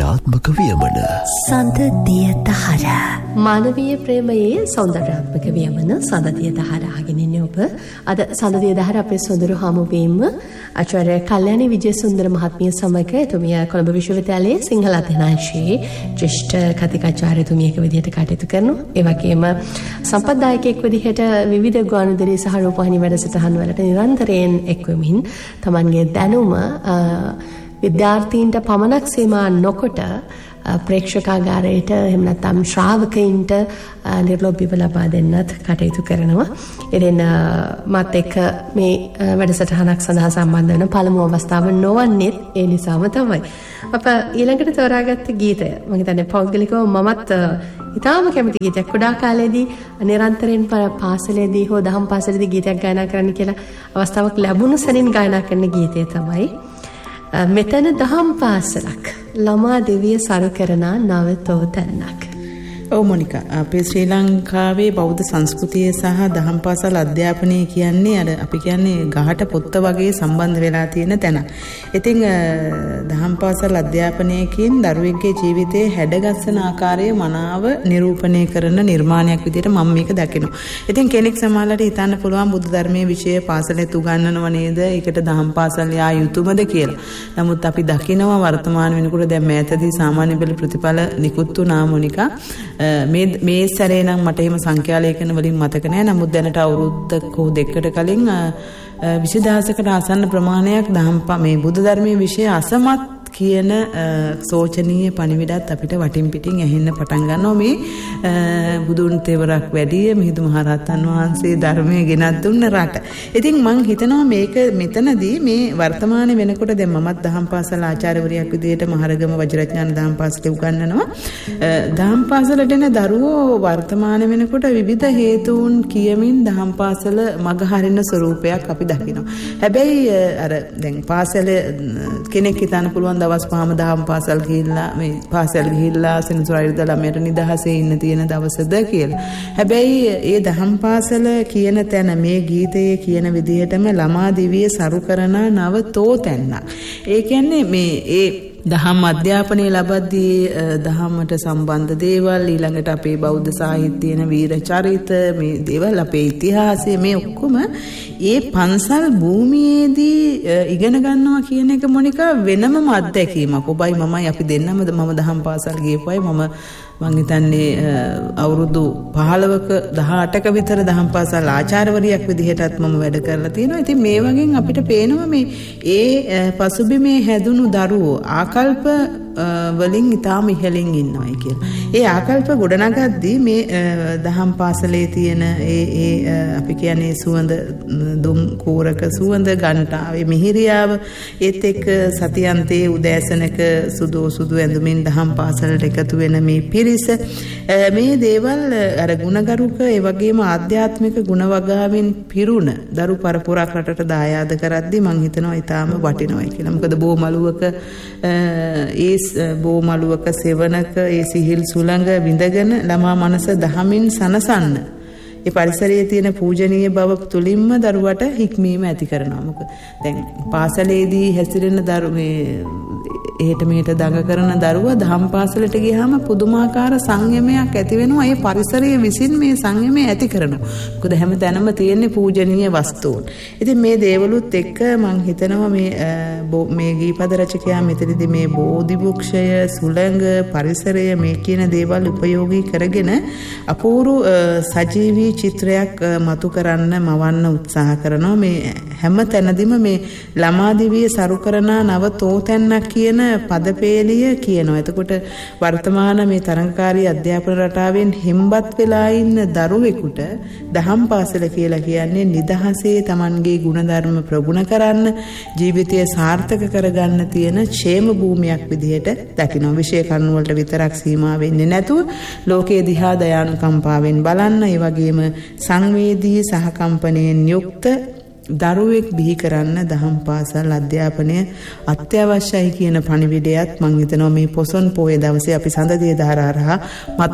සෞන්දර්යාත්මක වියමන සඳදිය දහර. මානවීය ප්‍රේමයේ සෞන්දර්යාත්මක වියමන සඳදිය දහර අහගෙන ඉන්නේ ඔබ. අද සඳදිය දහර අපේ සොඳුරු හමුවීම ආචාර්ය කල්‍යාණී විජේසුන්දර මහත්මිය සමග එතුමිය කොළඹ විශ්වවිද්‍යාලයේ සිංහල අධ්‍යනාංශයේ ජ්‍යෙෂ්ඨ කතිකාචාර්යතුමියක විදිහට කටයුතු කරනවා. ඒ වගේම සම්පත්දායකයෙක් විදිහට විවිධ ගුවන්විදුලි සහ රූපවාහිනී වැඩසටහන් වලට නිරන්තරයෙන් එක්වෙමින් තමන්ගේ දැනුම විද්‍යාර්ථීන්ට පමණක් සීමා නොකොට ප්‍රේක්ෂකාගාරයට එහෙම නැත්නම් ශ්‍රාවකයින්ට නිර්ලෝභීව ලබා දෙන්නත් කටයුතු කරනවා. ඉතින් මත් එක්ක මේ වැඩසටහනක් සඳහා සම්බන්ධ වෙන පළමු අවස්ථාව නොවන්නේ ඒ නිසාම තමයි. අප ඊළඟට තෝරාගත්ත ගීතය මම හිතන්නේ පෞද්ගලිකව මමත් ඉතාම කැමති ගීතයක්. කුඩා කාලේදී නිරන්තරයෙන් පාසලේදී හෝ දහම් පාසලේදී ගීතයක් ගායනා කරන්න කියලා අවස්ථාවක් ලැබුණු සැනින් ගායනා කරන ගීතය තමයි මෙතන දහම් පාසලක් ළමා දෙවිය සරු කරන නවතෝ තැන්නක්. ඔව් මොනිකා, අපේ ශ්‍රී ලංකාවේ බෞද්ධ සංස්කෘතිය සහ දහම් පාසල් අධ්‍යාපනය කියන්නේ අර අපි කියන්නේ ගහට පොත්ත වගේ සම්බන්ධ වෙලා තියෙන තැන. ඉතින් දහම් පාසල් අධ්‍යාපනයකින් දරුවෙක්ගේ ජීවිතයේ හැඩගස්සන ආකාරය මනාව නිරූපණය කරන නිර්මාණයක් විදිහට මම මේක දකිනවා. ඉතින් කෙනෙක් සමහරවිට හිතන්න පුළුවන් බුදු ධර්මයේ විෂය පාසලෙත් උගන්වනව නේද? ඒකට දහම් පාසල් යා යුතුයමද කියලා. නමුත් අපි දකිනවා වර්තමාන වෙනකොට දැන් මෑතදී සාමාන්‍ය පෙළ ප්‍රතිඵල නිකුත් වුණා මොනිකා. මේ සැරේ නම් මට එහෙම සංඛ්‍යාලේඛන වලින් මතක නැහැ. නමුත් දැනට අවුරුද්දක හෝ දෙකකට කලින් 20000කට ආසන්න ප්‍රමාණයක් මේ බුදු ධර්මයේ විෂය අසමත් කියන සෝචනීය පණිවිඩත් අපිට වටින් පිටින් ඇහෙන්න පටන් ගන්නවා. මේ බුදුන් තෙවරක් වැඩිය මිහිඳු මහරහතන් වහන්සේ ධර්මයේ ගෙනත් දුන්න රට. ඉතින් මම හිතනවා මේක මෙතනදී මේ වර්තමානයේ වෙනකොට දැන් මමත් දහම් පාසල් ආචාර්යවරියක් විදිහට මහරගම වජිරඥාන දහම් පාසලේ උගන්වනවා. දහම් පාසලට එන දරුවෝ වර්තමානයේ වෙනකොට විවිධ හේතුන් කියමින් දහම් පාසල මග හරින ස්වරූපයක් අපි දකිනවා. හැබැයි අර දැන් පාසල කෙනෙක් හිතන්න පුළුවන් දවස් 5ම දහම් පාසල් ගිහිල්ලා මේ පාසල් ගිහිල්ලා සෙනසුරාදා ළමයට නිදහසේ ඉන්න තියෙන දවසද කියලා. හැබැයි ඒ දහම් පාසල කියන තැන මේ ගීතයේ කියන විදිහටම ළමා දිවිය සරු කරන නව තෝතැන්නක්. ඒ කියන්නේ මේ ඒ දහම් අධ්‍යාපනය ලබද්දී දහමට සම්බන්ධ දේවල් ඊළඟට අපේ බෞද්ධ සාහිත්‍යයන වීර චරිත මේ දේවල් අපේ ඉතිහාසය මේ ඔක්කොම ඒ පන්සල් භූමියේදී ඉගෙන ගන්නවා කියන එක මොනිකා වෙනමම අත්දැකීමක්. ඔබයි මමයි අපි දෙන්නම මම දහම් පාසල් ගියපුවයි මම හිතන්නේ අවුරුදු 15ක 18ක විතර දහම් පාසල් ආචාර්යවරියක් විදිහටත් මම වැඩ කරලා තියෙනවා. ඉතින් මේ වගේ අපිට පේනවා මේ ඒ පසුබිමේ හැදුණු දරුවෝ ආකල්ප වලින් ඉතාම ඉහළින් ඉන්නවායි කියලා. ඒ ආකල්ප ගොඩනගද්දී මේ දහම් පාසලේ තියෙන ඒ අපි කියන්නේ සුවඳ දුම් කෝරක සුවඳ ගන්ටාවේ මිහිරියාව ඒත් එක්ක සතියන්තයේ උදෑසනක සුදු ඇඳුමින් දහම් පාසලට එකතු වෙන මේ පිරිස මේ දේවල් අර ගුණගරුක ඒ වගේම ආධ්‍යාත්මික ගුණ වගාවෙන් පිරුණ දරු පරපුරක් රටට දායාද කරද්දී මම හිතනවා ඊටාම වටිනවයි කියලා. මොකද බෝමලුවක බෝමලුවක සෙවණක ඒ සිහිල් සුළඟ විඳගෙන ළමා මනස දහමින් සනසන්න ඒ පරිසරයේ තියෙන පූජනීය බව තුලින්ම දරුවට හික්මීම ඇති කරනවා. මොකද දැන් පාසලේදී හැසිරෙන එහෙට මෙහෙට දඟ කරන දරුවා දහම් පාසලට ගියාම පුදුමාකාර සංයමයක් ඇති වෙනවා. ඒ පරිසරයේ විසින් මේ සංයමය ඇති කරනවා. මොකද හැම තැනම තියෙන පූජනීය වස්තුන්. ඉතින් මේ දේවලුත් එක්ක මම හිතනවා මේ ගීපද රචකයා මෙතනදී මේ බෝධි වෘක්ෂය, සුළඟ, පරිසරය මේ කියන දේවල් උපයෝගී කරගෙන අපූර්ව සජීවී චිත්‍රයක් මතු කරන්න මවන්න උත්සාහ කරනවා. මේ හැම තැනදීම මේ ළමා දිවිය සරු කරන නව තෝතැන්නක් කියන පදපේලිය කියනවා. එතකොට වර්තමාන මේ තරංගකාරී අධ්‍යාපන රටාවෙන් හෙම්බත් වෙලා ඉන්න දරුවෙකුට දහම් පාසල කියලා කියන්නේ නිදහසේ Tamanගේ ගුණධර්ම ප්‍රගුණ කරන්න, ජීවිතය සාර්ථක කරගන්න තියෙන ക്ഷേම භූමියක් විදිහට දකිනවා. විෂය කරුණු වලට විතරක් සීමා වෙන්නේ නැතුව ලෝකයේ දිහා දයානුකම්පාවෙන් බලන්න, ඒ වගේම සංවේදී සහකම්පනයෙන් යුක්ත දරුවෙක් බිහි කරන්න දහම් පාසල් අධ්‍යාපනය අත්‍යවශ්‍යයි කියන පණිවිඩයත් මම හිතනවා මේ පොසොන් පොයේ දවසේ අපි සඳදිය දහර හරහා මතක්